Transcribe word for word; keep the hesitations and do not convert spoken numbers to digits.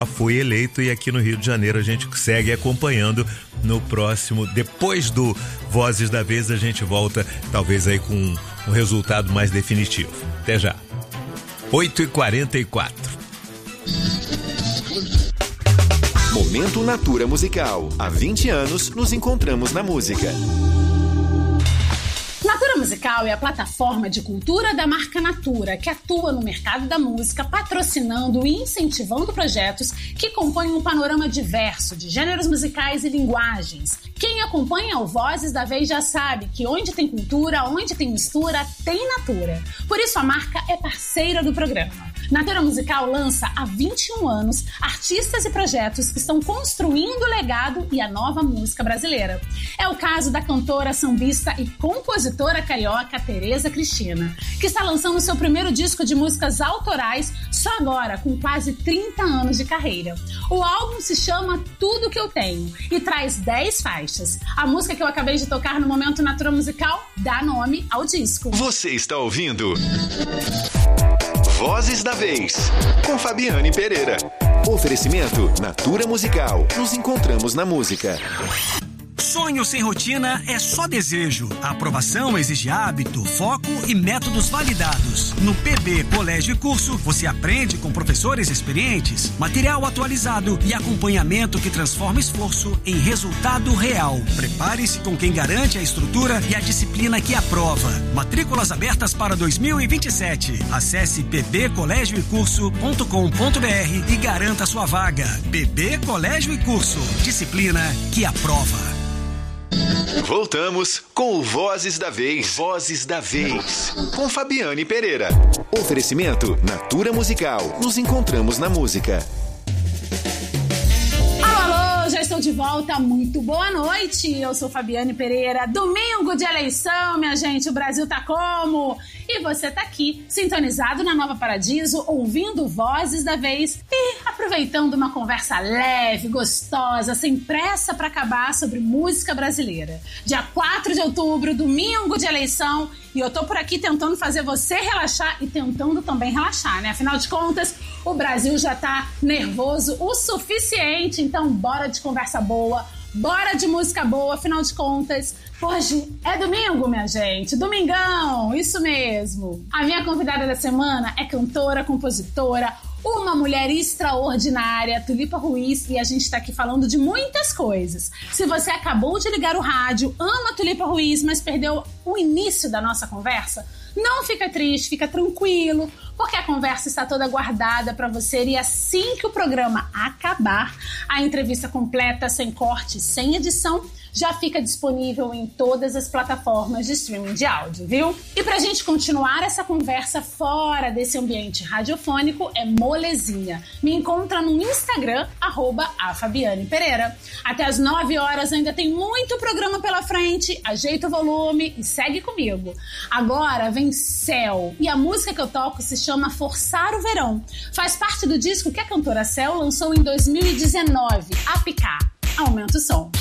foi eleito, e aqui no Rio de Janeiro a gente segue acompanhando. No próximo, depois do Vozes da Vez, a gente volta talvez aí com um, um resultado mais definitivo. Até já. oito e quarenta e quatro. Momento Natura Musical. Há vinte anos nos encontramos na música. Natura Musical é a plataforma de cultura da marca Natura, que atua no mercado da música, patrocinando e incentivando projetos que compõem um panorama diverso de gêneros musicais e linguagens. Quem acompanha o Vozes da Vez já sabe que onde tem cultura, onde tem mistura, tem Natura. Por isso a marca é parceira do programa. Natura Musical lança há vinte e um anos artistas e projetos que estão construindo o legado e a nova música brasileira. É o caso da cantora, sambista e compositora carioca Tereza Cristina, que está lançando seu primeiro disco de músicas autorais só agora, com quase trinta anos de carreira. O álbum se chama Tudo Que Eu Tenho e traz dez faixas. A música que eu acabei de tocar no Momento Natura Musical dá nome ao disco. Você está ouvindo Vozes da Vez, com Fabiane Pereira. Oferecimento Natura Musical. Nos encontramos na música. Sonho sem rotina é só desejo. A aprovação exige hábito, foco e métodos validados. No P B Colégio e Curso, você aprende com professores experientes, material atualizado e acompanhamento que transforma esforço em resultado real. Prepare-se com quem garante a estrutura e a disciplina que aprova. Matrículas abertas para dois mil e vinte e sete. Acesse p b colégio e curso ponto com ponto b r e garanta sua vaga. P B Colégio e Curso. Disciplina que aprova. Voltamos com o Vozes da Vez. Vozes da Vez, com Fabiane Pereira. Oferecimento Natura Musical. Nos encontramos na música. Alô, alô, já estou de volta. Muito boa noite. Eu sou Fabiane Pereira. Domingo de eleição, minha gente. O Brasil tá como? E você tá aqui, sintonizado na Nova Paradiso, ouvindo Vozes da Vez e aproveitando uma conversa leve, gostosa, sem pressa para acabar sobre música brasileira. Dia quatro de outubro, domingo de eleição, e eu tô por aqui tentando fazer você relaxar e tentando também relaxar, né? Afinal de contas, o Brasil já tá nervoso o suficiente, então bora de conversa boa, bora de música boa, afinal de contas, hoje é domingo, minha gente, domingão, isso mesmo. A minha convidada da semana é cantora, compositora, uma mulher extraordinária, Tulipa Ruiz, e a gente tá aqui falando de muitas coisas. Se você acabou de ligar o rádio, ama Tulipa Ruiz, mas perdeu o início da nossa conversa, não fica triste, fica tranquilo, porque a conversa está toda guardada para você e assim que o programa acabar, a entrevista completa, sem corte, sem edição, já fica disponível em todas as plataformas de streaming de áudio, viu? E pra gente continuar essa conversa fora desse ambiente radiofônico, é molezinha. Me encontra no Instagram, arroba a Fabiane Pereira. Até as nove horas ainda tem muito programa pela frente, ajeita o volume e segue comigo. Agora vem Céu, e a música que eu toco se chama Forçar o Verão. Faz parte do disco que a cantora Céu lançou em dois mil e dezenove, A Picar. Aumenta o som.